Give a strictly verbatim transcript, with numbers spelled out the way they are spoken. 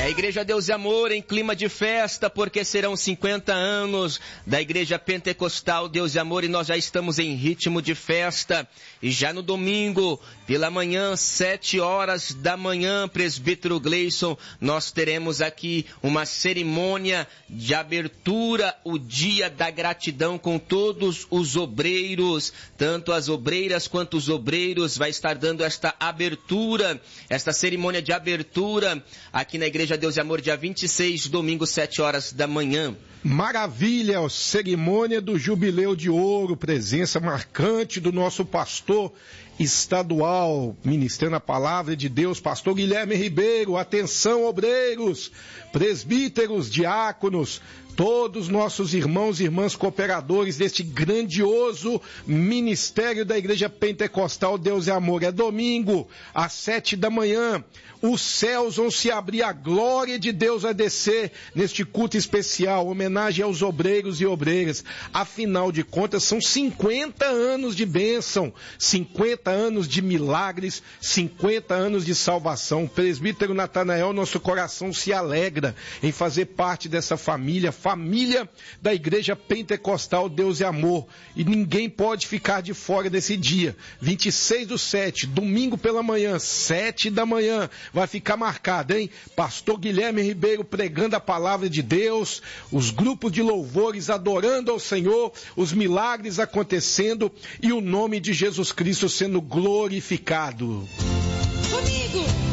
A Igreja Deus e Amor em clima de festa, porque serão cinquenta anos da Igreja Pentecostal Deus e Amor e nós já estamos em ritmo de festa. E já no domingo, pela manhã, sete horas da manhã, presbítero Gleison, nós teremos aqui uma cerimônia de abertura, o dia da gratidão com todos os obreiros, tanto as obreiras quanto os obreiros, vai estar dando esta abertura, esta cerimônia de abertura aqui na Igreja Deus e Amor, dia vinte e seis, domingo, sete horas da manhã. Maravilha, cerimônia do Jubileu de Ouro, presença marcante do nosso pastor estadual, ministrando a palavra de Deus, pastor Guilherme Ribeiro. Atenção, obreiros, presbíteros, diáconos, todos nossos irmãos e irmãs cooperadores deste grandioso ministério da Igreja Pentecostal Deus e Amor. É domingo, às sete da manhã. Os céus vão se abrir, a glória de Deus vai descer neste culto especial, homenagem aos obreiros e obreiras. Afinal de contas, são cinquenta anos de bênção, cinquenta anos de milagres, cinquenta anos de salvação. Presbítero Natanael, nosso coração se alegra em fazer parte dessa família, família da Igreja Pentecostal Deus e Amor. E ninguém pode ficar de fora desse dia. vinte e seis do sete, domingo pela manhã, sete da manhã. Vai ficar marcado, hein? Pastor Guilherme Ribeiro pregando a palavra de Deus, os grupos de louvores adorando ao Senhor, os milagres acontecendo e o nome de Jesus Cristo sendo glorificado. Comigo!